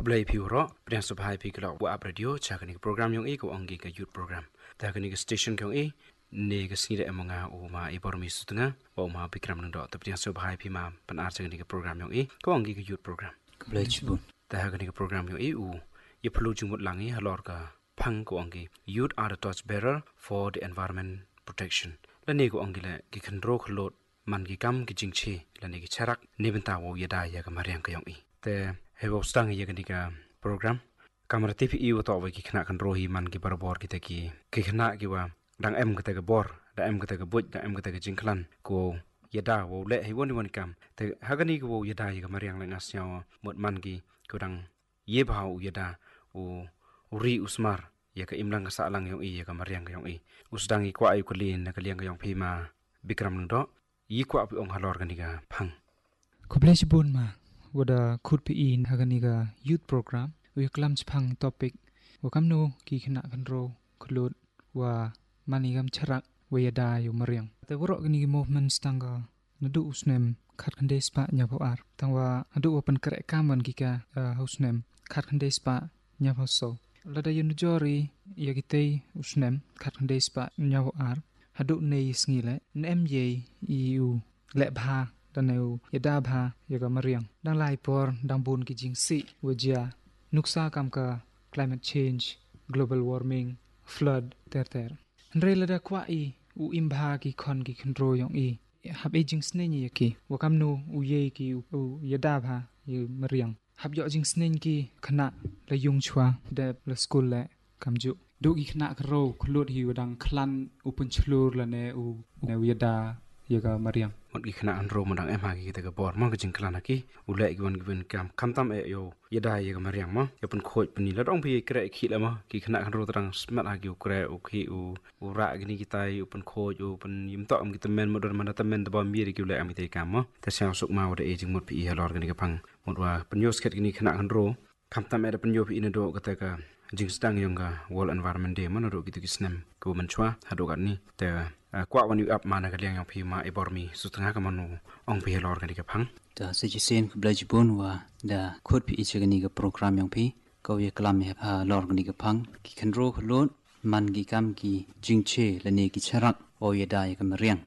Kublai piuro priang subhai pi kala wa radio chakani program yung e ko ongi ka youth program ta kani ka station kyong e ne ka snida emonga o ma e bormi sutunga o ma bikram nang do ta priang subhai pi ma pan ar chakani ka program yung e ko ongi ka youth program Kublai chibun ta kani ka program yung e u ye phlu jumut langi halor ka phang ko ongi youth are the torch bearer for the environment protection la ne ko ongi la ki khandro khlot man ki kam ki jingche la ne ki charak ne benta wo yada ya ka mariang ka yung e te hebo stang ye kani ka program kamera TV iu to we ki khna kan rohi man ki barbor kita ki khna ki wa dang em kita ka bor da em kita ka buj da em kita ka jingklan ko yada wo le hi woni kam te hagani ko yada ye ka mariang la ngasya mot man ki ko dang ye bhau yada o uri usmar ye ka imlang ka sa lang yong i ye ka mariang ka yong i usdang i kwa ai ko lin na ka liang ka yong phi ma bikram ndo yi kwa pi ong halor ka ni ka phang Kublai chibun ma wada khut pi in hagani ka youth program we klam chphang topic wa kamno ki khna khanro khlut wa mani gam charak we yada yu mariang te woro gni movement stanga nadu usnem khat khande spa nya pho ar tangwa adu open kre kaman ki ka husnem khat khande spa nya pho so lada yun jori yagitei usnem khat khande spa nya pho ar hadu nei sngi le nem ye yu le bha daneu yada bha yaga mariang dang lai por dang bun ki jingsi wajia nuksa kam ka climate change global warming flood ter nre da kwa i u imbha ki khon ki khnro yong i hab e jing sneni ki wakam no u ye ki u yada bha yu mariang hab yo jing snen ki khna la yung chwa de la school le kamju do ki khna kro khlut hi wadang khlan upun chlur la ne u ne yada yaga mariang mot ki khna anro modang em ha ki ta ka bor ma ka jingklan ki ulai ki wan given kam kamtam e yo yada ye ka mariang ma ya pun khoj puni la dong phi kre khi la ma ki khna anro tarang smat ha ki kre u khi u ra gni ki tai u pun khoj u pun yim to am ki tamen modor man tamen da ba mi ri ki ulai am te kam ma ta sa suk ma wa de e jing mot phi halor gni ka phang mot wa pun yos khet gni khna anro kamtam e da pun yo phi ina do ka ta ka jing stang yong ga world environment day man ro ki tu ki snem ko man chwa ha do ga ni te kwa wani up mana ka liang yang phi ma e bormi sutanga ka manu ong phi lor ka ni ka phang ta suggestion Kublai chibun wa da khut phi ichagani ka program yang phi ko ye klam he pha lor ka ni ka phang ki khanro khlon man gi kam ki jingche lane ki charak o ye da ye ka mariang